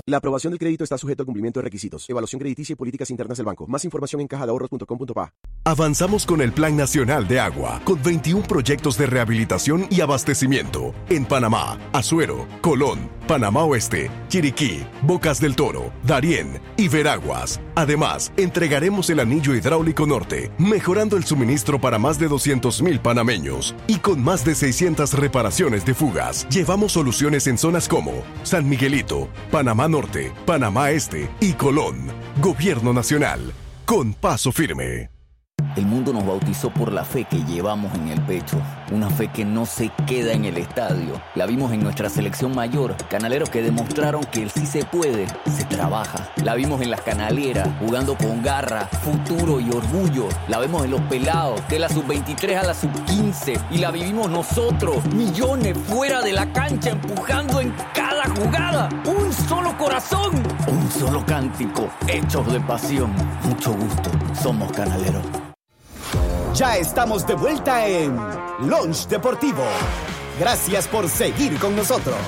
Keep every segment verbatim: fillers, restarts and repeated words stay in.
La aprobación del crédito está sujeto al cumplimiento de requisitos, evaluación crediticia y políticas internas del banco. Más información en caja de ahorros punto com punto pa. Avanzamos con el Plan Nacional de Agua, con veintiún proyectos de rehabilitación y abastecimiento en Panamá, Azuero, Colón, Panamá Oeste, Chiriquí, Bocas del Toro, Darién y Veraguas. Además, entregaremos el anillo hidráulico norte, mejorando el suministro para más de doscientos mil panameños. Y con más de seiscientas reparaciones de fugas, llevamos soluciones en zonas como San Miguelito, Panamá Norte, Panamá Este y Colón. Gobierno Nacional, con paso firme. El mundo nos bautizó por la fe que llevamos en el pecho. Una fe que no se queda en el estadio. La vimos en nuestra selección mayor. Canaleros que demostraron que el sí se puede, se trabaja. La vimos en las canaleras, jugando con garra, futuro y orgullo. La vemos en los pelados, de la sub veintitrés a la sub quince. Y la vivimos nosotros, millones fuera de la cancha, empujando en cada jugada. Un solo corazón, un solo cántico, hechos de pasión. Mucho gusto, somos canaleros. Ya estamos de vuelta en Lunch Deportivo. Gracias por seguir con nosotros.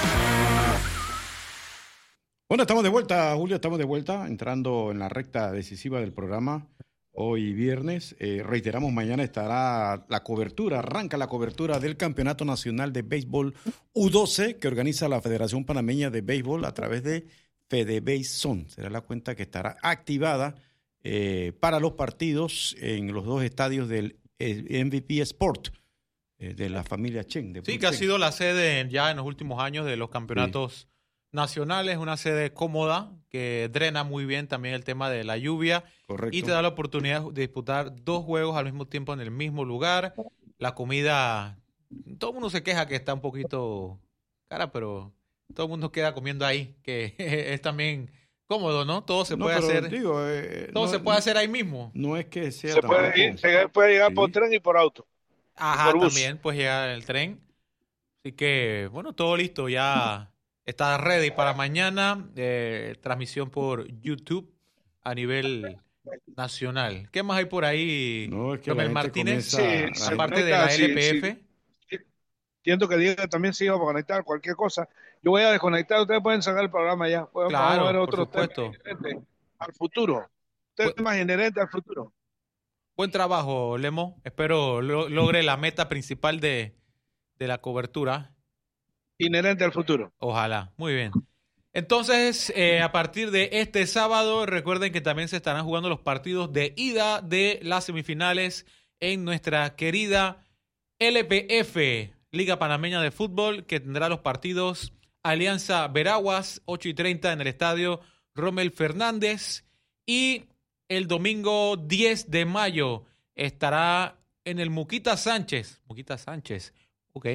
Bueno, estamos de vuelta, Julio, estamos de vuelta, entrando en la recta decisiva del programa. Hoy viernes, eh, reiteramos, mañana estará la cobertura, arranca la cobertura del Campeonato Nacional de Béisbol U doce que organiza la Federación Panameña de Béisbol a través de FedeBéisZone. Será la cuenta que estará activada Eh, para los partidos en los dos estadios del eh, M V P Sport eh, de la familia Chen. De sí, que ha sido la sede ya en los últimos años de los campeonatos sí. nacionales, una sede cómoda que drena muy bien también el tema de la lluvia. Correcto. Y te da la oportunidad de disputar dos juegos al mismo tiempo en el mismo lugar. La comida, todo el mundo se queja que está un poquito cara, pero todo el mundo queda comiendo ahí, que es también cómodo, ¿no? Todo se no, puede hacer. Digo, eh, todo no, se puede no, hacer ahí mismo. No es que sea. Se puede, ir, se puede llegar sí. por tren y por auto. Ajá, por también puedes llegar en el tren. Así que, bueno, todo listo. Ya está ready para mañana. Eh, transmisión por YouTube a nivel nacional. ¿Qué más hay por ahí, no, es que Romel Martínez? Sí, aparte de la L P F. Sí, sí. Entiendo que Diego también se iba a conectar, cualquier cosa. Yo voy a desconectar, ustedes pueden sacar el programa ya. Pueden claro, ver otros por supuesto. temas al futuro. Temas inherentes al futuro. Buen trabajo, Lemo. Espero lo, logre la meta principal de, de la cobertura. Inherente al futuro. Ojalá. Muy bien. Entonces, eh, a partir de este sábado, recuerden que también se estarán jugando los partidos de ida de las semifinales en nuestra querida L P F, Liga Panameña de Fútbol, que tendrá los partidos Alianza Veraguas, ocho y treinta en el estadio Rommel Fernández. Y el domingo diez de mayo estará en el Muquita Sánchez. Muquita Sánchez, ok.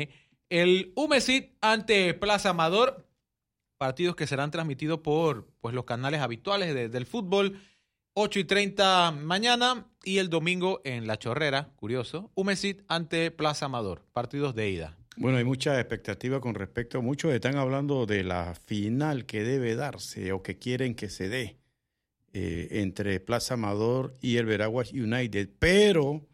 El Umesit ante Plaza Amador. Partidos que serán transmitidos por pues, los canales habituales de, del fútbol. ocho y treinta mañana y el domingo en La Chorrera, curioso, Umesit ante Plaza Amador, partidos de ida. Bueno, hay mucha expectativa con respecto, muchos están hablando de la final que debe darse o que quieren que se dé eh, entre Plaza Amador y el Veraguas United, pero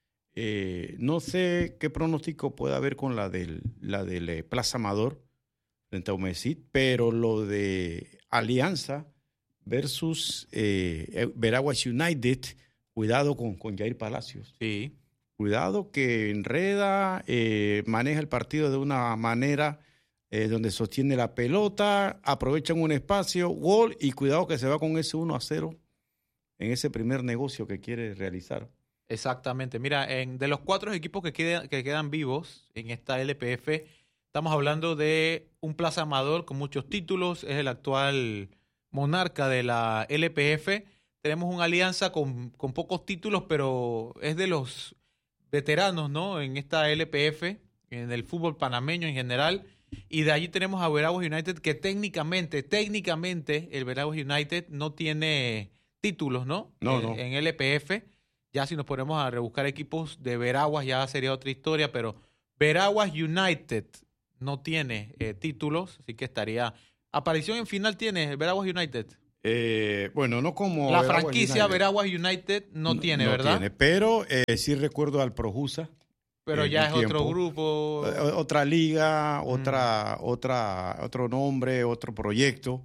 eh, no sé qué pronóstico puede haber con la del, la del eh, Plaza Amador frente a Umesit, pero lo de Alianza versus eh, Veraguas United, cuidado con, con Jair Palacios. Sí. Cuidado que enreda, eh, maneja el partido de una manera eh, donde sostiene la pelota, aprovechan un espacio, gol, y cuidado que se va con ese uno a cero en ese primer negocio que quiere realizar. Exactamente. Mira, en, de los cuatro equipos que, quedan, que quedan vivos en esta L P F, estamos hablando de un Plaza Amador con muchos títulos, es el actual monarca de la L P F. Tenemos una alianza con, con pocos títulos, pero es de los veteranos, ¿no? En esta L P F, en el fútbol panameño en general. Y de allí tenemos a Veraguas United, que técnicamente, técnicamente, el Veraguas United no tiene títulos, ¿no? No, en, no. En L P F. Ya si nos ponemos a rebuscar equipos de Veraguas, ya sería otra historia, pero Veraguas United no tiene eh, títulos, así que estaría... ¿Aparición en final tiene el Veraguas United? Eh, bueno, no como... La Veraguas franquicia United. Veraguas United no, no tiene, no ¿verdad? Tiene, pero eh, sí recuerdo al Projusa. Pero eh, ya es tiempo. otro grupo. Otra liga, mm. otra, otra, otro nombre, otro proyecto.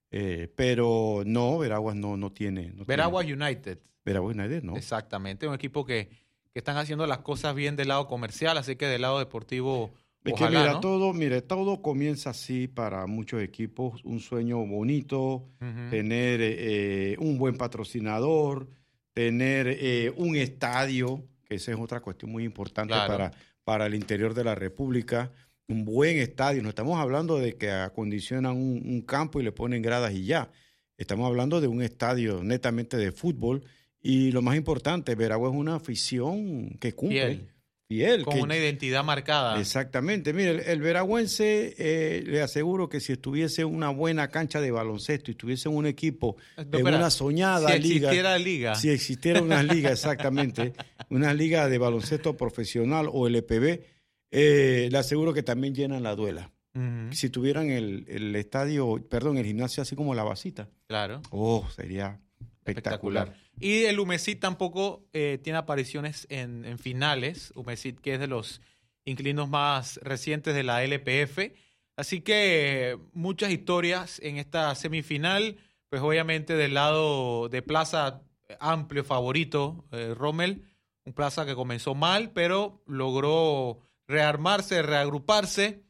Eh, pero no, Veraguas no, no tiene. No Veraguas tiene. United. Veraguas United, no. Exactamente, un equipo que, que están haciendo las cosas bien del lado comercial, así que del lado deportivo, Es que ojalá, mira, ¿no? todo, mire, todo comienza así para muchos equipos, un sueño bonito, Ujú. tener eh, un buen patrocinador, tener eh, un estadio, que esa es otra cuestión muy importante Claro. para, para el interior de la República, un buen estadio. No estamos hablando de que acondicionan un, un campo y le ponen gradas y ya. Estamos hablando de un estadio netamente de fútbol y lo más importante, Veragua es una afición que cumple. Fiel. Fiel. Con que- una identidad marcada. Exactamente. Mire, el, el veragüense, eh, le aseguro que si estuviese una buena cancha de baloncesto y estuviese un equipo No, en espera, una soñada si liga. existiera liga. Si existiera una liga, exactamente, una liga de baloncesto profesional o L P B, eh, le aseguro que también llenan la duela. Ujú, Si tuvieran el, el estadio, perdón, el gimnasio así como la Basita, claro. oh, sería espectacular. Espectacular. Y el Humesit tampoco eh, tiene apariciones en, en finales. Humesit, que es de los inquilinos más recientes de la L P F. Así que eh, muchas historias en esta semifinal. Pues obviamente del lado de Plaza, amplio favorito, eh, Rommel. Un Plaza que comenzó mal, pero logró rearmarse, reagruparse.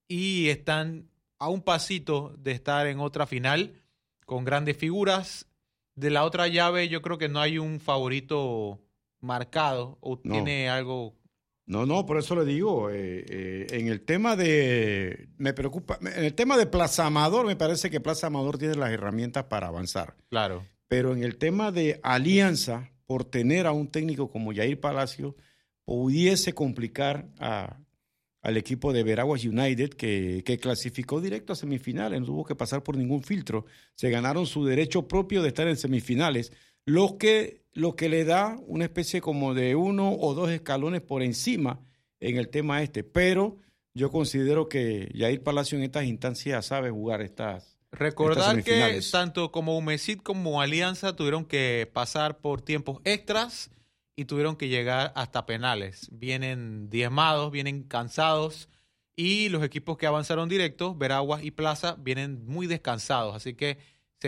Y están a un pasito de estar en otra final con grandes figuras. De la otra llave yo creo que no hay un favorito marcado o No. tiene algo. No, no, por eso le digo, eh, eh, en el tema de, me preocupa, en el tema de Plaza Amador, me parece que Plaza Amador tiene las herramientas para avanzar. Claro. Pero en el tema de Alianza, por tener a un técnico como Yair Palacio, pudiese complicar a, al equipo de Veraguas United, que, que clasificó directo a semifinales, no tuvo que pasar por ningún filtro. Se ganaron su derecho propio de estar en semifinales, lo que, lo que le da una especie como de uno o dos escalones por encima en el tema este. Pero yo considero que Yair Palacio en estas instancias sabe jugar estas. Recordar Estas que semifinales. tanto como Humesit como Alianza tuvieron que pasar por tiempos extras y tuvieron que llegar hasta penales. Vienen diezmados, vienen cansados y los equipos que avanzaron directos, Veraguas y Plaza, vienen muy descansados. Así que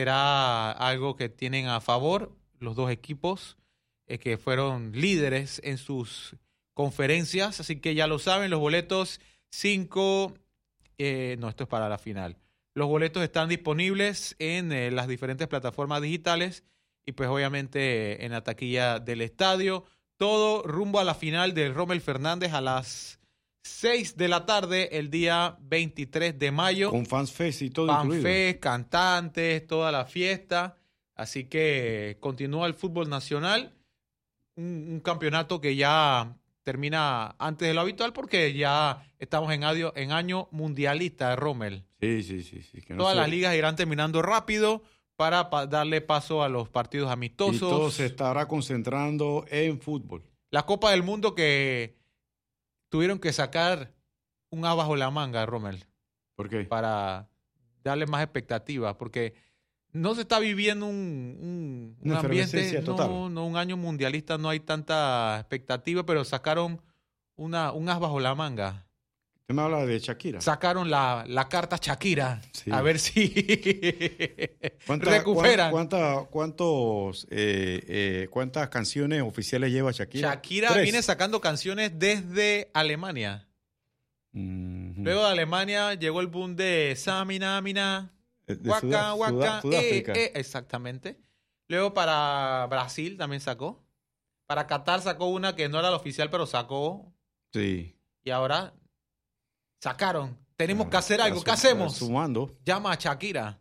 será algo que tienen a favor los dos equipos eh, que fueron líderes en sus conferencias. Así que ya lo saben, los boletos cinco, eh, no, esto es para la final. Los boletos están disponibles en eh, las diferentes plataformas digitales y pues obviamente en la taquilla del estadio. Todo rumbo a la final del Rommel Fernández a las seis de la tarde el día veintitrés de mayo. Con Fans Fest y todo incluido. Fanfest, cantantes, toda la fiesta. Así que continúa el fútbol nacional. Un, un campeonato que ya termina antes de lo habitual porque ya estamos en año, en año mundialista de Rommel. Sí, sí, sí. sí que no Todas se- las ligas irán terminando rápido para pa- darle paso a los partidos Y amistosos. todo se estará concentrando en fútbol. La Copa del Mundo que tuvieron que sacar un as bajo la manga, Rommel, ¿Por qué? para darle más expectativas, porque no se está viviendo un, un, un Una ambiente, efervescencia no, total. no, un año mundialista, no hay tanta expectativa, pero sacaron una, un as bajo la manga. Usted me habla de Shakira. Sacaron la, la carta Shakira, Sí. a ver si ¿Cuánta- recuperan. cuán- cuánta- cuántos, eh, eh, ¿Cuántas canciones oficiales lleva Shakira? Shakira Tres. viene sacando canciones desde Alemania. Mhm. Luego de Alemania llegó el boom de Samina, Mina, De Waka, Sudá- Waka, Sudá- eh, Sudáfrica. eh, exactamente. Luego para Brasil también sacó. Para Qatar sacó una que no era la oficial, pero sacó. Sí. Y ahora sacaron. Tenemos Ah, que hacer algo. está ¿Qué su- hacemos? está Sumando. Llama a Shakira.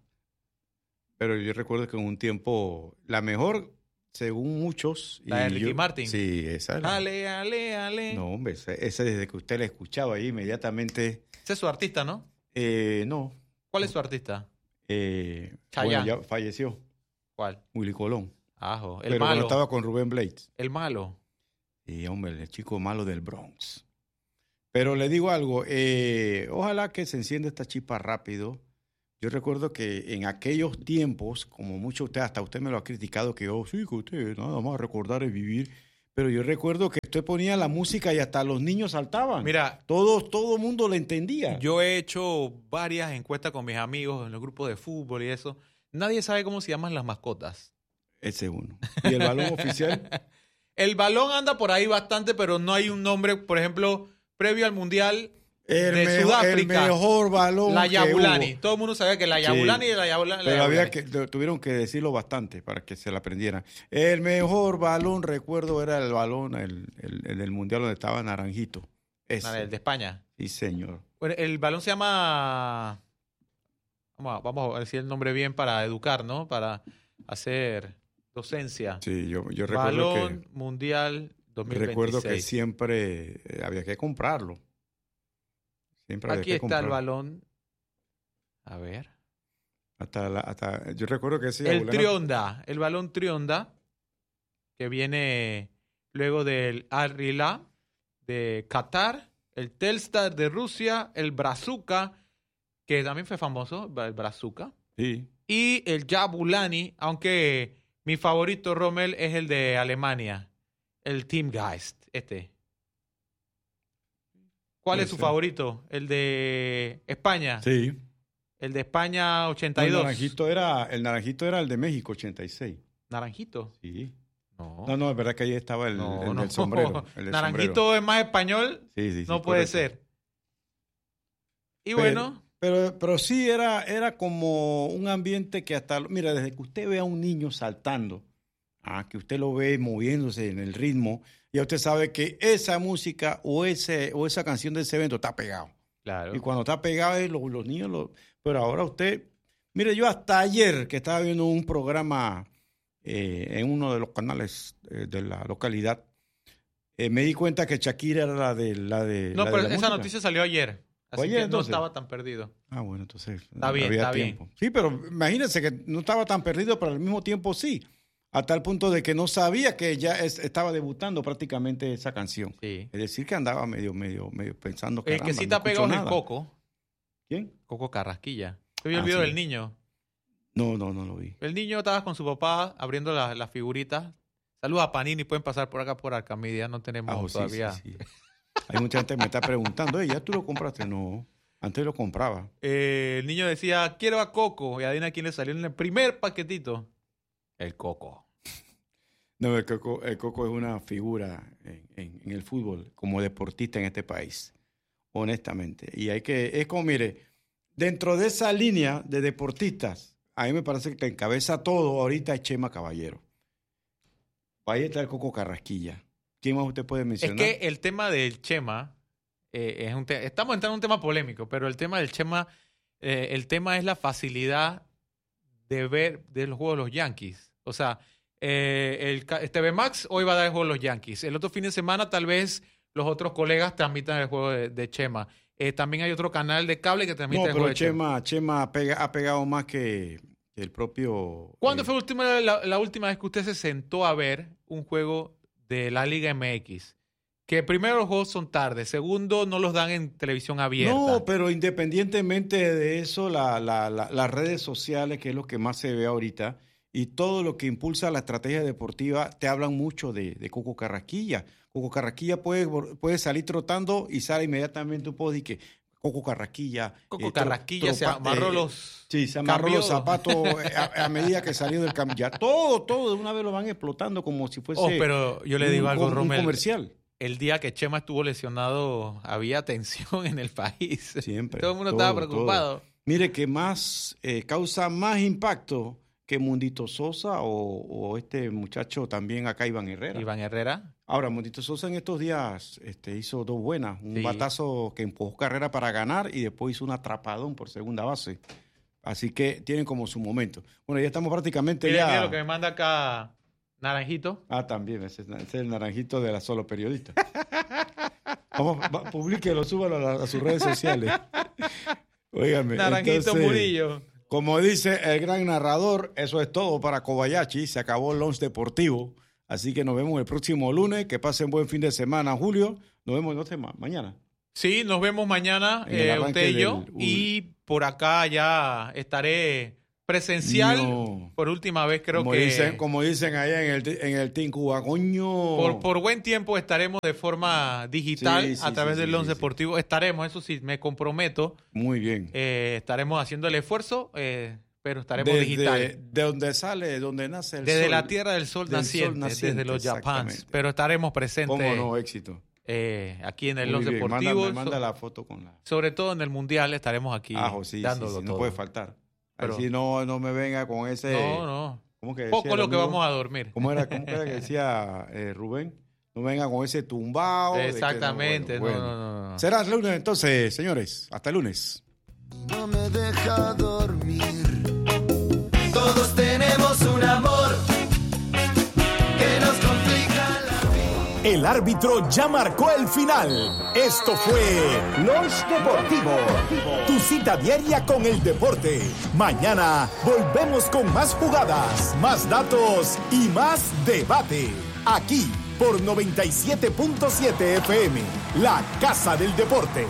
Pero yo recuerdo que en un tiempo, la mejor, según muchos. La de y Ricky yo- Martin. Sí, esa era. Ale, ale, ale. No, hombre, esa, esa desde que usted la escuchaba ahí inmediatamente. Ese es su artista, ¿no? Eh, no. ¿Cuál es su artista? Eh, Chayanne. bueno, ya falleció. ¿Cuál? Willy Colón. Ajo. El Pero cuando malo. estaba con Rubén Blades. El malo. Y hombre, el chico malo del Bronx. Pero le digo algo, eh, ojalá que se encienda esta chispa rápido. Yo recuerdo que en aquellos tiempos, como mucho usted, hasta usted me lo ha criticado, que yo, sí, que usted nada más recordar es vivir. Pero yo recuerdo que usted ponía la música y hasta los niños saltaban. Mira, todo, todo mundo le entendía. yo he hecho varias encuestas con mis amigos en los grupos de fútbol y eso, nadie sabe cómo se llaman las mascotas. Ese es uno. ¿Y el balón oficial? El balón anda por ahí bastante, pero no hay un nombre, por ejemplo, previo al Mundial el de mejor, Sudáfrica. El mejor balón La Yabulani. hubo. Todo el mundo sabía que la Yabulani Sí, y la Yabulani. Pero había que, tuvieron que decirlo bastante para que se la aprendieran. El mejor balón, recuerdo, era el balón, el, el, el del Mundial donde estaba Naranjito. Ese. El de España. Sí, señor. Bueno, el balón se llama... Vamos a, vamos a decir el nombre bien para educar, ¿no? Para hacer docencia. Sí, yo, yo recuerdo Balón que... Mundial dos mil veintiséis. Recuerdo que siempre eh, había que comprarlo. Siempre había Aquí que está comprarlo. el balón. A ver. Hasta, la, hasta Yo recuerdo que sí. El Yabulani- Trionda. El balón Trionda, que viene luego del Al Hilal de Qatar, el Telstar de Rusia, el Brazuca, que también fue famoso, el Brazuca, Sí. y el Yabulani, aunque mi favorito, Rommel, es el de Alemania, el Teamgeist, este. ¿Cuál Puede es su ser. favorito? El de España. Sí. El de España ochenta y El dos. naranjito, era, el naranjito era el de México, ochenta y seis. Naranjito. Sí. No. No, no, es verdad que ahí estaba el, No, el no. del sombrero. El del Naranjito sombrero. es más español. Sí, sí, sí, No puede correcto. ser. Y Pero- bueno, Pero, pero sí era, era como un ambiente que hasta, mira, desde que usted ve a un niño saltando, ah, que usted lo ve moviéndose en el ritmo, ya usted sabe que esa música o, ese, o esa canción de ese evento está pegado. claro. Y cuando está pegado, eh, los, los niños, lo, pero ahora usted, mire, yo hasta ayer que estaba viendo un programa eh, en uno de los canales eh, de la localidad, eh, me di cuenta que Shakira era la de la de No, la de pero la esa música. noticia salió ayer. Así Ayer, que no entonces. estaba tan perdido. Ah, bueno, entonces Está bien, había está tiempo. bien. Sí, pero imagínense que no estaba tan perdido, pero al mismo tiempo sí. A tal punto de que no sabía que ya es- estaba debutando prácticamente esa canción. Sí. Es decir, que andaba medio, medio, medio pensando que El que sí te ha pegado es el Coco. ¿Quién? Coco Carrasquilla. Te vi el Ah, video sí. del niño. No, no, no lo vi. El niño estaba con su papá abriendo las las figuritas. Saludos a Panini. Pueden pasar por acá por Arcamedia. No tenemos Ah, oh, sí, todavía. sí, sí. Hay mucha gente que me está preguntando, "Ey, ¿ya tú lo compraste?" No, antes lo compraba. Eh, el niño decía, quiero a Coco. Y adivina quién le salió en el primer paquetito. El Coco. No, el Coco, el Coco es una figura en, en- en el fútbol como deportista en este país, honestamente. Y hay que, es como, mire, dentro de esa línea de deportistas, a mí me parece que encabeza todo ahorita es Chema Caballero. Ahí está el Coco Carrasquilla. ¿Quién más usted puede Es mencionar? que el tema del Chema, eh, es un te- estamos entrando en un tema polémico, pero el tema del Chema, eh, el tema es la facilidad de ver de los juegos de los Yankees. O sea, eh, el ca- T V Max hoy va a dar el juego de los Yankees. El otro fin de semana tal vez los otros colegas transmitan el juego de, de Chema. Eh, también hay otro canal de cable que transmite No, el juego pero de Chema. Chema, Chema pega- ha pegado más que, que el propio... ¿Cuándo eh, fue la última, la, la última vez que usted se sentó a ver un juego de la Liga M X? Que primero los juegos son tarde, segundo no los dan en televisión abierta. No, pero independientemente de eso, la- la- la- las redes sociales, que es lo que más se ve ahorita, y todo lo que impulsa la estrategia deportiva, te hablan mucho de, de Coco Carrasquilla. Coco Carrasquilla puede, puede salir trotando y sale inmediatamente un post y que Coco Carrasquilla... Coco eh, tro- Carrasquilla se tropa- amarró eh, los... Sí, se amarró cambió. los zapatos eh, a, a medida que salió del cambio. Ya todo, todo de una vez lo van explotando como si fuese Oh, pero yo le un, digo algo, un Rommel. comercial. El día que Chema estuvo lesionado, había tensión en el país. Siempre. Todo el mundo todo, estaba preocupado. todo. Mire, que más eh, causa más impacto que Mundito Sosa o, o este muchacho también acá, Iván Herrera. Iván Herrera. Ahora, Mundito Sosa en estos días este, hizo dos buenas. Un Sí. batazo que empujó carrera para ganar y después hizo un atrapadón por segunda base. Así que tienen como su momento. Bueno, ya estamos prácticamente Mira, ya... mira lo que me manda acá Naranjito. Ah, también, ese es, ese es el naranjito de la Solo Periodista. Vamos, va, publíquelo, súbalo a, la- a sus redes sociales. Óigame. Naranjito entonces, Murillo. Como dice el gran narrador, eso es todo para Kobayashi. Se acabó el lunch deportivo. Así que nos vemos el próximo lunes. Que pasen buen fin de semana, Julio. Nos vemos no sé, ma- mañana. Sí, nos vemos mañana, En el eh, arranque usted y yo. del- Y por acá ya estaré presencial. No. Por última vez, creo como que Dicen, como dicen allá en el, en el Team Cuba, coño. por, por buen tiempo estaremos de forma digital Sí, sí, a través sí, del sí, Once sí, sí. Deportivo. Estaremos, eso sí, me comprometo. Muy bien. Eh, estaremos haciendo el esfuerzo eh, pero estaremos Desde, digital. De donde sale, de donde nace el Desde sol. la tierra del sol, del naciente, sol naciente, desde los Japans. exactamente. Pero estaremos presentes ¿Cómo no? Éxito. eh, aquí en el Muy Los bien, Deportivos. Manda, me manda la foto con la... Sobre todo en el Mundial estaremos aquí Ajo, sí, dándolo sí, sí, todo. no puede faltar. Pero- Así no, no me venga con ese... No, no. ¿Cómo que decía Poco el lo que amigo? vamos a dormir. ¿Cómo era, cómo era que decía eh, Rubén? No venga con ese tumbao. de que no, Exactamente. bueno, no, bueno. no, no, no. Será el lunes entonces, señores. Hasta el lunes. No me deja dormir. Todos tenemos un amor que nos complica la vida. El árbitro ya marcó el final. Esto fue Lunch Deportivo, tu cita diaria con el deporte. Mañana volvemos con más jugadas, más datos y más debate. Aquí por noventa y siete punto siete F M, la Casa del Deporte.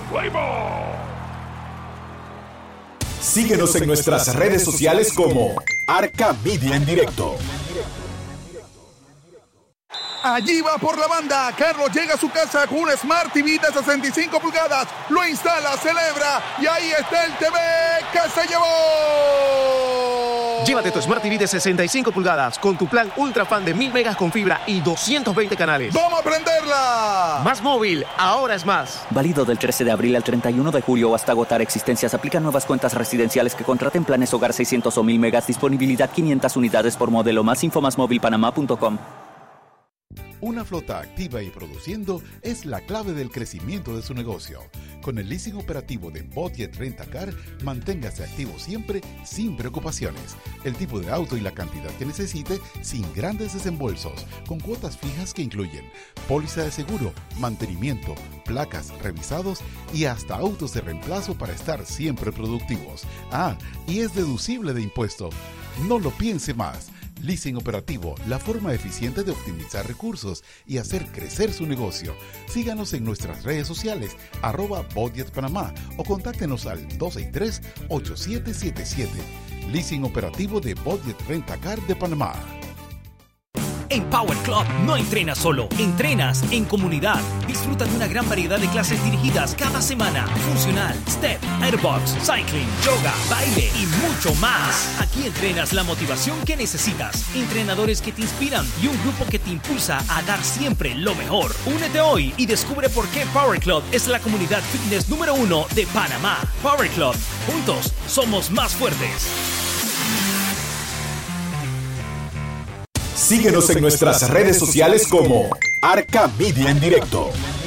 Síguenos en nuestras redes sociales como Arca Media en Directo. Allí va por la banda. Carlos llega a su casa con un Smart T V de sesenta y cinco pulgadas. Lo instala, celebra y ahí está el T V que se llevó. Llévate tu Smart T V de sesenta y cinco pulgadas con tu plan Ultra Fan de mil megas con fibra y doscientos veinte canales. ¡Vamos a prenderla! Más móvil, ahora es más. Válido del trece de abril al treinta y uno de julio o hasta agotar existencias. Aplican nuevas cuentas residenciales que contraten planes hogar seiscientos o mil megas. Disponibilidad quinientas unidades por modelo. Más info más móvil panamá punto com. Una flota activa y produciendo es la clave del crecimiento de su negocio. Con el leasing operativo de Budget Rent-A-Car, manténgase activo siempre sin preocupaciones. El tipo de auto y la cantidad que necesite sin grandes desembolsos, con cuotas fijas que incluyen póliza de seguro, mantenimiento, placas, revisados y hasta autos de reemplazo para estar siempre productivos. Ah, y es deducible de impuesto. No lo piense más. Leasing operativo, la forma eficiente de optimizar recursos y hacer crecer su negocio. Síganos en nuestras redes sociales, arroba Budget Panamá, o contáctenos al dos seis tres, ocho siete siete siete. Leasing operativo de Budget Rent-A-Car de Panamá. En Power Club no entrenas solo, entrenas en comunidad. Disfruta de una gran variedad de clases dirigidas cada semana. Funcional, step, airbox, cycling, yoga, baile y mucho más. Aquí entrenas la motivación que necesitas, entrenadores que te inspiran y un grupo que te impulsa a dar siempre lo mejor. Únete hoy y descubre por qué Power Club es la comunidad fitness número uno de Panamá. Power Club, juntos somos más fuertes. Síguenos en nuestras redes sociales como Arca Media en Directo.